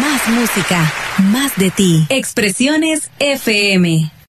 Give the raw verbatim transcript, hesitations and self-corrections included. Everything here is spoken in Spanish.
Más música, más de ti. Expresiones F M.